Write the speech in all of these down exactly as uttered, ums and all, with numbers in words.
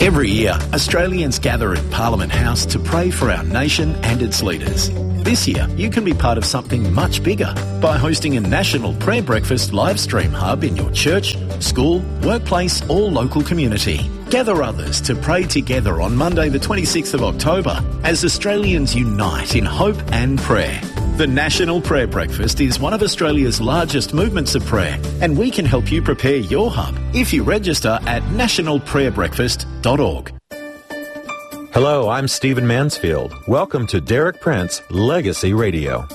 Every year, Australians gather in Parliament House to pray for our nation and its leaders. This year, you can be part of something much bigger by hosting a national prayer breakfast live stream hub in your church, school, workplace or local community. Gather others to pray together on Monday the twenty-sixth of October as Australians unite in hope and prayer. The National Prayer Breakfast is one of Australia's largest movements of prayer, and we can help you prepare your hub if you register at national prayer breakfast dot org. Hello, I'm Stephen Mansfield. Welcome to Derek Prince Legacy Radio.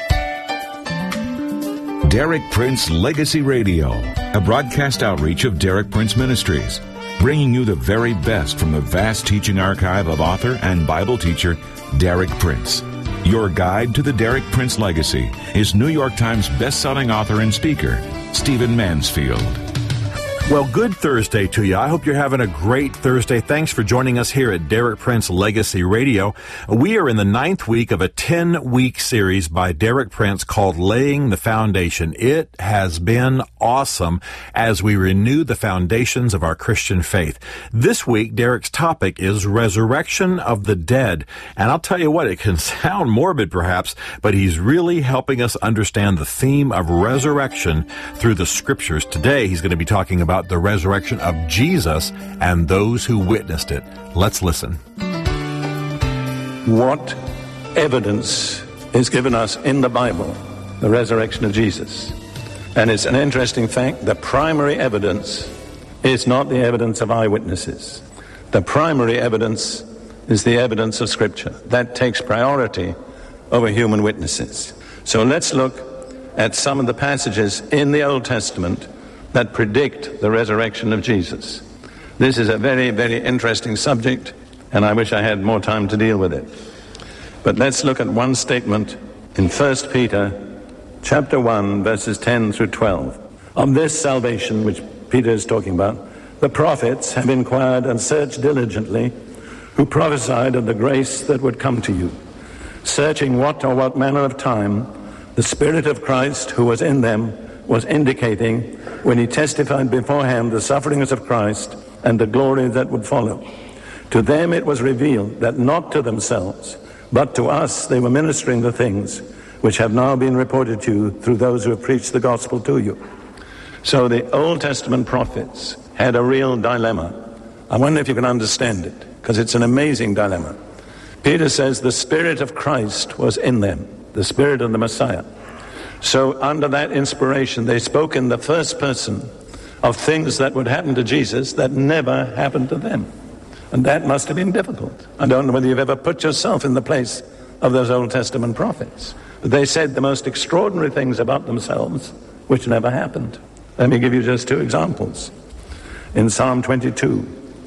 Derek Prince Legacy Radio, a broadcast outreach of Derek Prince Ministries, bringing you the very best from the vast teaching archive of author and Bible teacher Derek Prince. Your guide to the Derek Prince legacy is New York Times best-selling author and speaker, Stephen Mansfield. Well, good Thursday to you. I hope you're having a great Thursday. Thanks for joining us here at Derek Prince Legacy Radio. We are in the ninth week of a ten-week series by Derek Prince called Laying the Foundation. It has been awesome as we renew the foundations of our Christian faith. This week, Derek's topic is resurrection of the dead. And I'll tell you what, it can sound morbid perhaps, but he's really helping us understand the theme of resurrection through the scriptures. Today, he's going to be talking about the resurrection of Jesus and those who witnessed it. Let's listen. What evidence is given us in the Bible? The resurrection of Jesus. And it's an interesting fact, the primary evidence is not the evidence of eyewitnesses. The primary evidence is the evidence of Scripture. That takes priority over human witnesses. So let's look at some of the passages in the Old Testament that predict the resurrection of Jesus. This is a very, very interesting subject, and I wish I had more time to deal with it. But let's look at one statement in First Peter chapter one, verses ten through twelve. Of this salvation, which Peter is talking about, the prophets have inquired and searched diligently, who prophesied of the grace that would come to you, searching what or what manner of time the Spirit of Christ who was in them was indicating when he testified beforehand the sufferings of Christ and the glory that would follow. To them it was revealed that not to themselves, but to us they were ministering the things which have now been reported to you through those who have preached the gospel to you. So the Old Testament prophets had a real dilemma. I wonder if you can understand it, because it's an amazing dilemma. Peter says the Spirit of Christ was in them, the Spirit of the Messiah. So under that inspiration, they spoke in the first person of things that would happen to Jesus that never happened to them. And that must have been difficult. I don't know whether you've ever put yourself in the place of those Old Testament prophets. But they said the most extraordinary things about themselves, which never happened. Let me give you just two examples. In Psalm twenty-two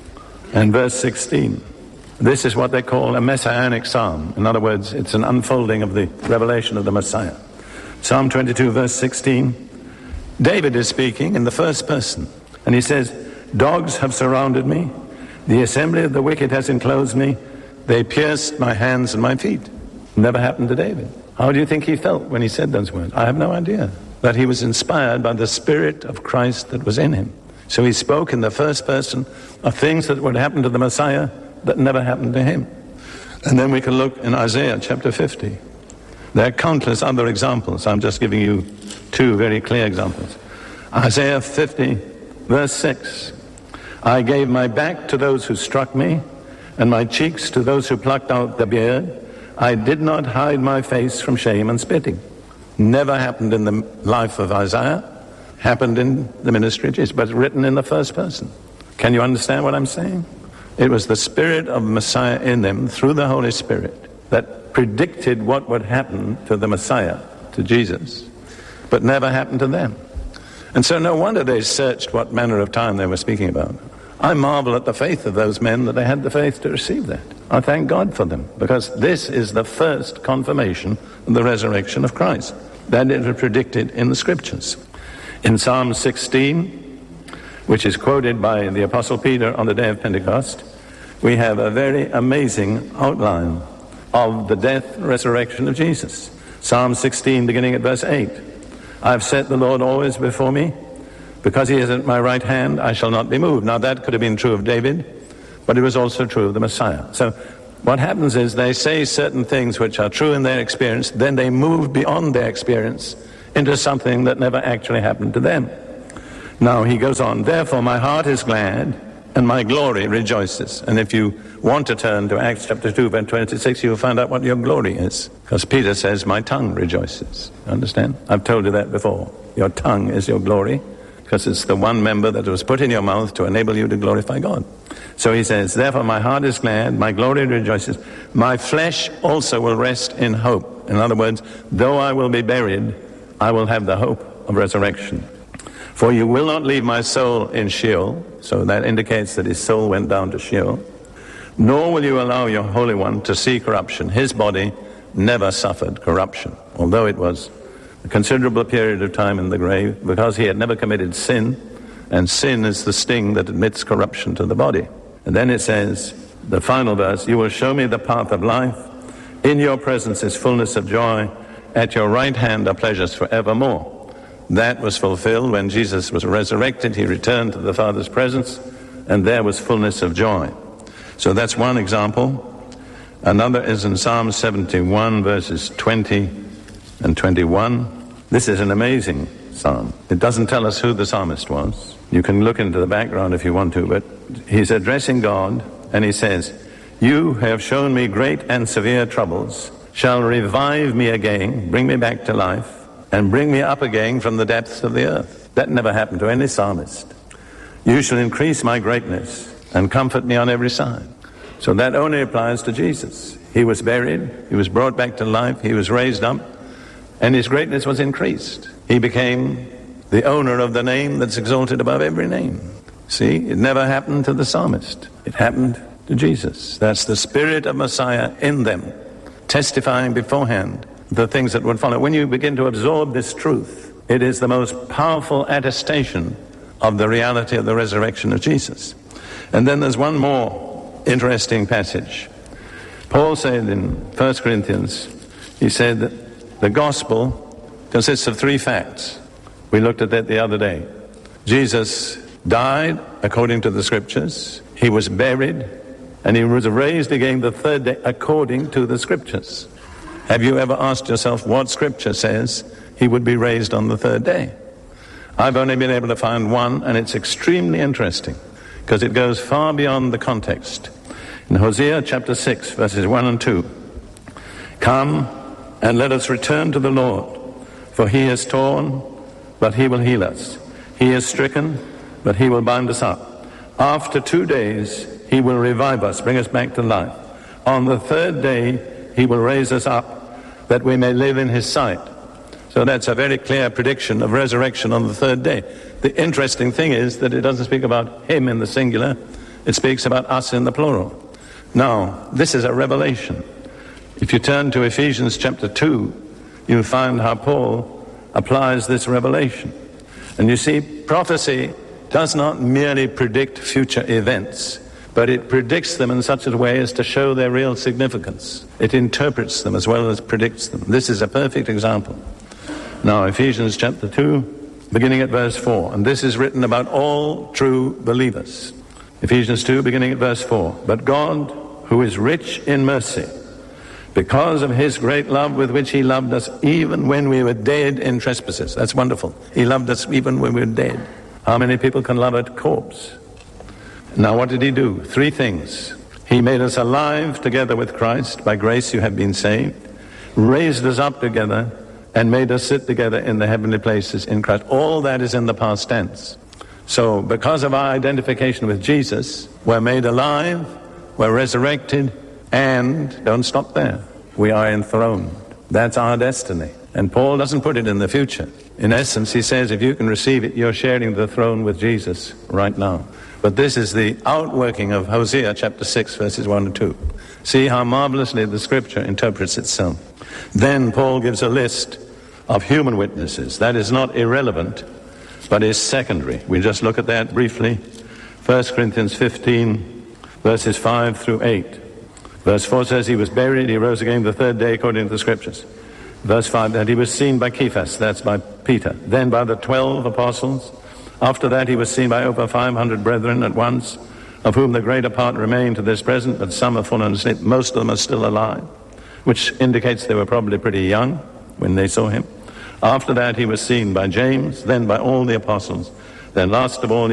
and verse sixteen, this is what they call a messianic psalm. In other words, it's an unfolding of the revelation of the Messiah. Psalm twenty-two, verse sixteen, David is speaking in the first person, and he says, dogs have surrounded me, the assembly of the wicked has enclosed me, they pierced my hands and my feet. Never happened to David. How do you think he felt when he said those words? I have no idea. But he was inspired by the Spirit of Christ that was in him. So he spoke in the first person of things that would happen to the Messiah that never happened to him. And then we can look in Isaiah chapter fifty. There are countless other examples. I'm just giving you two very clear examples. Isaiah fifty, verse six. I gave my back to those who struck me, and my cheeks to those who plucked out the beard. I did not hide my face from shame and spitting. Never happened in the life of Isaiah. Happened in the ministry of Jesus, but written in the first person. Can you understand what I'm saying? It was the Spirit of Messiah in them, through the Holy Spirit, that predicted what would happen to the Messiah, to Jesus, but never happened to them. And so no wonder they searched what manner of time they were speaking about. I marvel at the faith of those men that they had the faith to receive that. I thank God for them, because this is the first confirmation of the resurrection of Christ, that it was predicted in the Scriptures. In Psalm sixteen, which is quoted by the Apostle Peter on the day of Pentecost, we have a very amazing outline of the death and resurrection of Jesus. Psalm sixteen, beginning at verse eight. I have set the Lord always before me. Because he is at my right hand, I shall not be moved. Now that could have been true of David, but it was also true of the Messiah. So what happens is they say certain things which are true in their experience, then they move beyond their experience into something that never actually happened to them. Now he goes on, therefore my heart is glad and my glory rejoices. And if you want to turn to Acts chapter two, verse twenty-six, you'll find out what your glory is. Because Peter says, my tongue rejoices. Understand? I've told you that before. Your tongue is your glory, because it's the one member that was put in your mouth to enable you to glorify God. So he says, therefore my heart is glad, my glory rejoices, my flesh also will rest in hope. In other words, though I will be buried, I will have the hope of resurrection. For you will not leave my soul in Sheol, so that indicates that his soul went down to Sheol, nor will you allow your Holy One to see corruption. His body never suffered corruption, although it was a considerable period of time in the grave, because he had never committed sin, and sin is the sting that admits corruption to the body. And then it says, the final verse, you will show me the path of life. In your presence is fullness of joy. At your right hand are pleasures forevermore. That was fulfilled when Jesus was resurrected. He returned to the Father's presence, and there was fullness of joy. So that's one example. Another is in Psalm seventy-one, verses twenty and twenty-one. This is an amazing psalm. It doesn't tell us who the psalmist was. You can look into the background if you want to, but he's addressing God, and he says, you have shown me great and severe troubles, shall revive me again, bring me back to life, and bring me up again from the depths of the earth. That never happened to any psalmist. You shall increase my greatness and comfort me on every side. So that only applies to Jesus. He was buried, he was brought back to life, he was raised up, and his greatness was increased. He became the owner of the name that's exalted above every name. See, it never happened to the psalmist. It happened to Jesus. That's the spirit of Messiah in them, testifying beforehand the things that would follow. When you begin to absorb this truth, it is the most powerful attestation of the reality of the resurrection of Jesus. And then there's one more interesting passage. Paul said in First Corinthians, he said that the gospel consists of three facts. We looked at that the other day. Jesus died according to the scriptures, he was buried, and he was raised again the third day according to the scriptures. Have you ever asked yourself what scripture says he would be raised on the third day? I've only been able to find one, and it's extremely interesting because it goes far beyond the context. In Hosea chapter six, verses one and two, come and let us return to the Lord, for he is torn, but he will heal us. He is stricken, but he will bind us up. After two days, he will revive us, bring us back to life. On the third day, he will raise us up, that we may live in his sight. So that's a very clear prediction of resurrection on the third day. The interesting thing is that it doesn't speak about him in the singular, it speaks about us in the plural. Now, this is a revelation. If you turn to Ephesians chapter two, you'll find how Paul applies this revelation. And you see, prophecy does not merely predict future events, but it predicts them in such a way as to show their real significance. It interprets them as well as predicts them. This is a perfect example. Now, Ephesians chapter two, beginning at verse four, and this is written about all true believers. Ephesians two, beginning at verse four. But God, who is rich in mercy, because of his great love with which he loved us even when we were dead in trespasses. That's wonderful. He loved us even when we were dead. How many people can love a corpse? Now, what did he do? Three things. He made us alive together with Christ. By grace you have been saved. Raised us up together and made us sit together in the heavenly places in Christ. All that is in the past tense. So, because of our identification with Jesus, we're made alive, we're resurrected, and don't stop there. We are enthroned. That's our destiny. And Paul doesn't put it in the future. In essence, he says if you can receive it, you're sharing the throne with Jesus right now. But this is the outworking of Hosea chapter six, verses one and two. See how marvelously the scripture interprets itself. Then Paul gives a list of human witnesses. That is not irrelevant, but is secondary. We just look at that briefly. First Corinthians fifteen, verses five through eight. Verse four says he was buried, he rose again the third day according to the scriptures. Verse five, that he was seen by Cephas, that's by Peter, then by the twelve apostles. After that he was seen by over five hundred brethren at once, of whom the greater part remain to this present, but some have fallen asleep. Most of them are still alive, which indicates they were probably pretty young when they saw him. After that, he was seen by James, then by all the apostles. Then last of all,